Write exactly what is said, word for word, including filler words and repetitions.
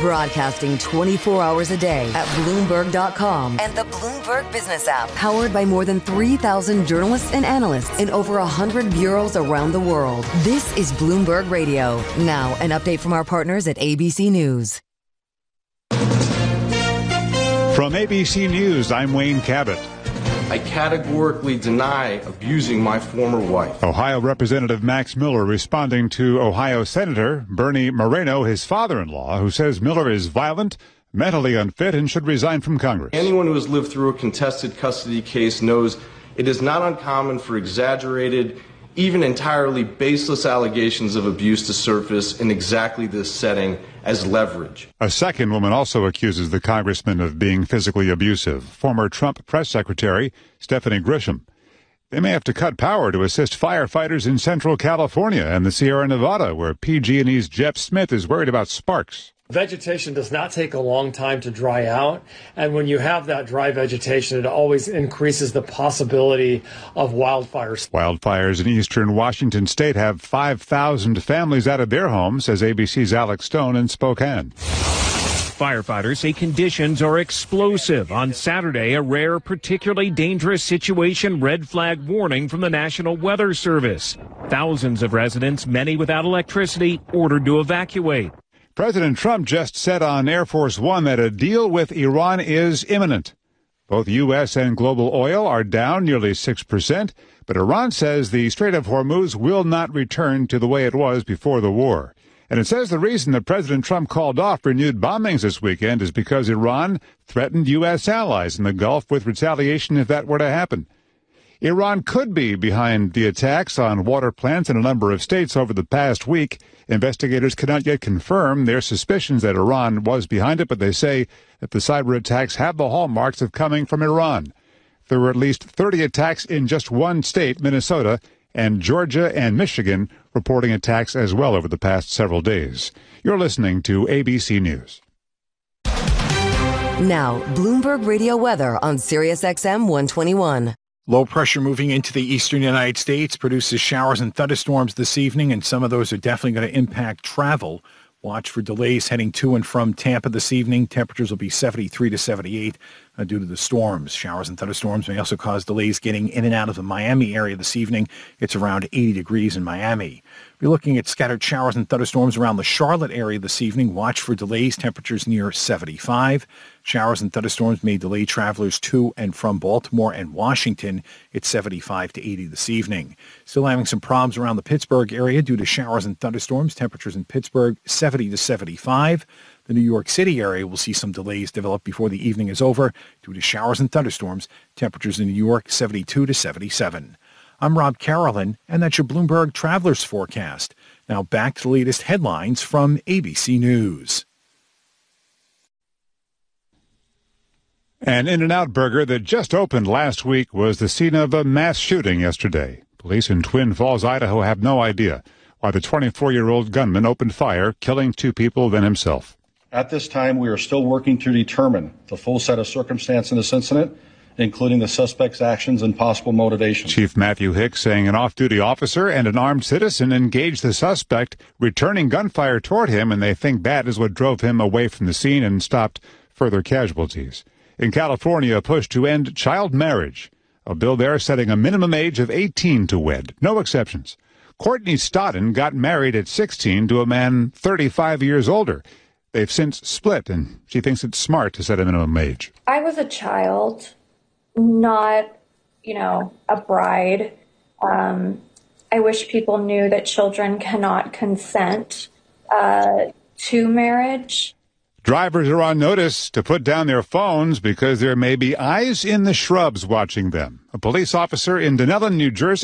Broadcasting twenty-four hours a day at Bloomberg dot com and the Bloomberg Business app. Powered by more than three thousand journalists and analysts in over one hundred bureaus around the world. This is Bloomberg Radio. Now, an update from our partners at A B C News. From A B C News, I'm Wayne Cabot. I categorically deny abusing my former wife. Ohio Representative Max Miller responding to Ohio Senator Bernie Moreno, his father-in-law, who says Miller is violent, mentally unfit, and should resign from Congress. Anyone who has lived through a contested custody case knows it is not uncommon for exaggerated, even entirely baseless allegations of abuse to surface in exactly this setting as leverage. A second woman also accuses the congressman of being physically abusive, former Trump press secretary Stephanie Grisham. They may have to cut power to assist firefighters in Central California and the Sierra Nevada, where P G and E's Jeff Smith is worried about sparks. Vegetation does not take a long time to dry out, and when you have that dry vegetation, it always increases the possibility of wildfires. Wildfires in eastern Washington state have five thousand families out of their homes, says A B C's Alex Stone in Spokane. Firefighters say conditions are explosive. On Saturday, a rare, particularly dangerous situation red flag warning from the National Weather Service. Thousands of residents, many without electricity, ordered to evacuate. President Trump just said on Air Force One that a deal with Iran is imminent. Both U S and global oil are down nearly six percent, but Iran says the Strait of Hormuz will not return to the way it was before the war. And it says the reason that President Trump called off renewed bombings this weekend is because Iran threatened U S allies in the Gulf with retaliation if that were to happen. Iran could be behind the attacks on water plants in a number of states over the past week. Investigators cannot yet confirm their suspicions that Iran was behind it, but they say that the cyber attacks have the hallmarks of coming from Iran. There were at least thirty attacks in just one state, Minnesota, and Georgia and Michigan reporting attacks as well over the past several days. You're listening to A B C News. Now, Bloomberg Radio weather on Sirius X M one twenty-one. Low pressure moving into the eastern United States produces showers and thunderstorms this evening, and some of those are definitely going to impact travel. Watch for delays heading to and from Tampa this evening. Temperatures will be seventy-three to seventy-eight uh, due to the storms. Showers and thunderstorms may also cause delays getting in and out of the Miami area this evening. It's around eighty degrees in Miami. We're looking at scattered showers and thunderstorms around the Charlotte area this evening. Watch for delays. Temperatures near seventy-five. Showers and thunderstorms may delay travelers to and from Baltimore and Washington. It's seventy-five to eighty this evening. Still having some problems around the Pittsburgh area due to showers and thunderstorms. Temperatures in Pittsburgh seventy to seventy-five. The New York City area will see some delays develop before the evening is over due to showers and thunderstorms. Temperatures in New York seventy-two to seventy-seven. I'm Rob Carolyn, and that's your Bloomberg Travelers Forecast. Now back to the latest headlines from A B C News. An In-N-Out burger that just opened last week was the scene of a mass shooting yesterday. Police in Twin Falls, Idaho have no idea why the twenty-four-year-old gunman opened fire, killing two people, then himself. At this time, we are still working to determine the full set of circumstances in this incident, including the suspect's actions and possible motivation. Chief Matthew Hicks saying an off-duty officer and an armed citizen engaged the suspect, returning gunfire toward him, and they think that is what drove him away from the scene and stopped further casualties. In California, a push to end child marriage. A bill there setting a minimum age of eighteen to wed. No exceptions. Courtney Stodden got married at sixteen to a man thirty-five years older. They've since split, and she thinks it's smart to set a minimum age. I was a child, not, you know, a bride. Um, I wish people knew that children cannot consent uh, to marriage. Drivers are on notice to put down their phones because there may be eyes in the shrubs watching them. A police officer in Dunellen, New Jersey,